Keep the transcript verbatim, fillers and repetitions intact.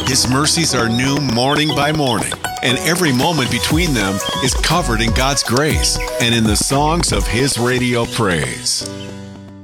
His mercies are new morning by morning, and every moment between them is covered in God's grace and in the songs of His radio praise.